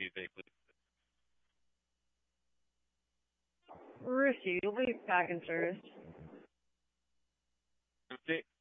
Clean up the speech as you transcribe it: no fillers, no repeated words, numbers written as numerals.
be very pleased. Rusty, you'll be back in service. Okay.